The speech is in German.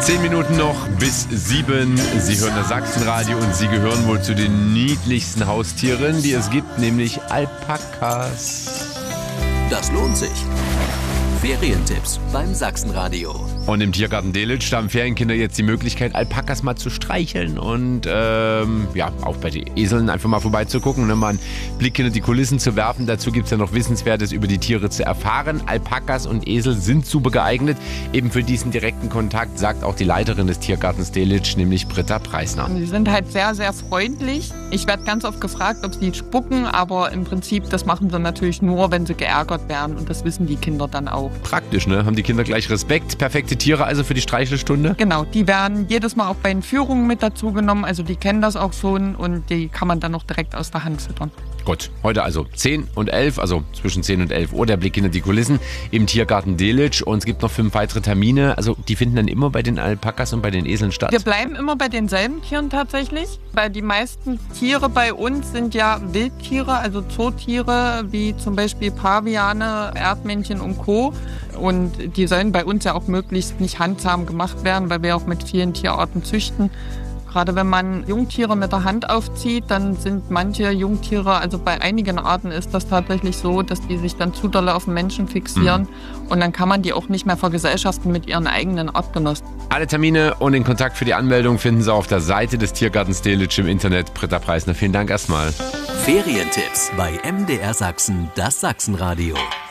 10 Minuten noch bis 7. Sie hören das Sachsenradio und Sie gehören wohl zu den niedlichsten Haustieren, die es gibt, nämlich Alpakas. Das lohnt sich. Ferientipps beim Sachsenradio. Und im Tiergarten Delitzsch, da haben Ferienkinder jetzt die Möglichkeit, Alpakas mal zu streicheln und auch bei den Eseln einfach mal vorbeizugucken und mal einen Blick hinter die Kulissen zu werfen. Dazu gibt es ja noch Wissenswertes über die Tiere zu erfahren. Alpakas und Esel sind super geeignet, eben für diesen direkten Kontakt, sagt auch die Leiterin des Tiergartens Delitzsch, nämlich Britta Preisner. Sie sind halt sehr, sehr freundlich. Ich werde ganz oft gefragt, ob sie spucken, aber im Prinzip, das machen sie natürlich nur, wenn sie geärgert werden und das wissen die Kinder dann auch. Praktisch, ne? Haben die Kinder gleich Respekt. Perfekte Tiere also für die Streichelstunde? Genau, die werden jedes Mal auch bei den Führungen mit dazu genommen. Also die kennen das auch schon und die kann man dann noch direkt aus der Hand füttern. Gut, heute also 10 und 11, also zwischen 10 und 11 Uhr, der Blick hinter die Kulissen im Tiergarten Delitzsch. Und es gibt noch 5 weitere Termine. Also die finden dann immer bei den Alpakas und bei den Eseln statt? Wir bleiben immer bei denselben Tieren tatsächlich, weil die meisten Tiere bei uns sind ja Wildtiere, also Zootiere, wie zum Beispiel Paviane, Erdmännchen und Co. Und die sollen bei uns ja auch möglichst nicht handzahm gemacht werden, weil wir auch mit vielen Tierarten züchten. Gerade wenn man Jungtiere mit der Hand aufzieht, dann sind manche Jungtiere, also bei einigen Arten ist das tatsächlich so, dass die sich dann zu doll auf den Menschen fixieren. Und dann kann man die auch nicht mehr vergesellschaften mit ihren eigenen Artgenossen. Alle Termine und den Kontakt für die Anmeldung finden Sie auf der Seite des Tiergartens Delitzsch im Internet. Britta Preisner, vielen Dank erstmal. Ferientipps bei MDR Sachsen, das Sachsenradio.